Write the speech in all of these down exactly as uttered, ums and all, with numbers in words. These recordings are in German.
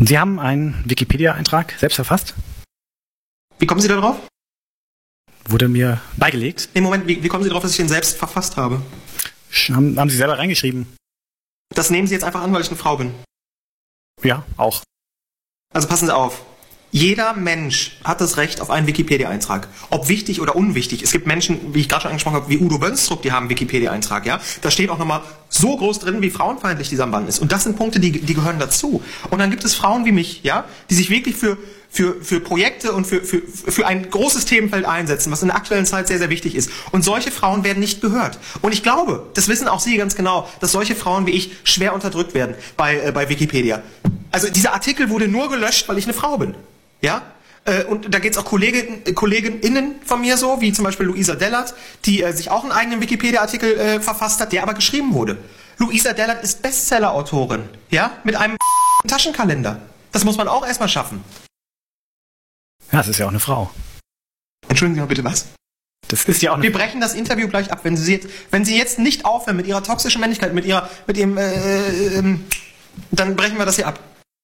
Sie haben einen Wikipedia-Eintrag selbst verfasst? Wie kommen Sie da drauf? Wurde mir beigelegt. Nee, Moment, wie, wie kommen Sie darauf, dass ich den selbst verfasst habe? Haben, haben Sie selber reingeschrieben? Das nehmen Sie jetzt einfach an, weil ich eine Frau bin. Ja, auch. Also passen Sie auf. Jeder Mensch hat das Recht auf einen Wikipedia-Eintrag. Ob wichtig oder unwichtig. Es gibt Menschen, wie ich gerade schon angesprochen habe, wie Udo Bönstrup, die haben einen Wikipedia-Eintrag. Ja? Da steht auch nochmal so groß drin, wie frauenfeindlich dieser Mann ist. Und das sind Punkte, die, die gehören dazu. Und dann gibt es Frauen wie mich, ja, die sich wirklich für, für, für Projekte und für, für, für ein großes Themenfeld einsetzen, was in der aktuellen Zeit sehr, sehr wichtig ist. Und solche Frauen werden nicht gehört. Und ich glaube, das wissen auch Sie ganz genau, dass solche Frauen wie ich schwer unterdrückt werden bei, äh, bei Wikipedia. Also dieser Artikel wurde nur gelöscht, weil ich eine Frau bin. Ja? Äh, und da geht's auch Kollegen, äh, KollegInnen von mir so, wie zum Beispiel Luisa Dellert, die äh, sich auch einen eigenen Wikipedia-Artikel äh, verfasst hat, der aber geschrieben wurde. Luisa Dellert ist Bestseller-Autorin, ja? Mit einem Taschenkalender. Das muss man auch erstmal schaffen. Ja, das ist ja auch eine Frau. Entschuldigen Sie mal bitte, was? Das ist ja auch eine Wir brechen das Interview gleich ab, wenn Sie jetzt, wenn Sie jetzt nicht aufhören mit Ihrer toxischen Männlichkeit, mit Ihrer, mit Ihrem, äh, äh, dann brechen wir das hier ab.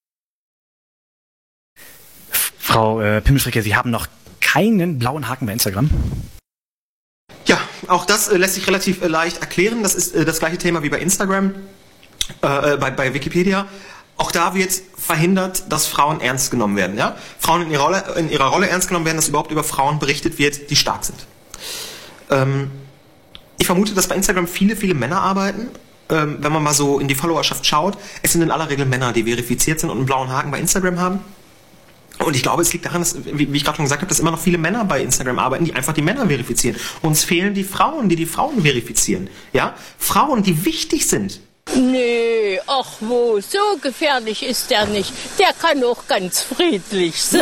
Frau äh, Pimmelstricke, Sie haben noch keinen blauen Haken bei Instagram? Ja, auch das äh, lässt sich relativ äh, leicht erklären. Das ist äh, das gleiche Thema wie bei Instagram, äh, bei, bei Wikipedia. Auch da wird verhindert, dass Frauen ernst genommen werden. Ja? Frauen in ihrer, Rolle, in ihrer Rolle ernst genommen werden, dass überhaupt über Frauen berichtet wird, die stark sind. Ähm, ich vermute, dass bei Instagram viele, viele Männer arbeiten. Ähm, wenn man mal so in die Followerschaft schaut, es sind in aller Regel Männer, die verifiziert sind und einen blauen Haken bei Instagram haben. Und ich glaube, es liegt daran, dass, wie ich gerade schon gesagt habe, dass immer noch viele Männer bei Instagram arbeiten, die einfach die Männer verifizieren. Uns fehlen die Frauen, die die Frauen verifizieren. Ja? Frauen, die wichtig sind. Nee, ach wo, so gefährlich ist der nicht. Der kann auch ganz friedlich sein.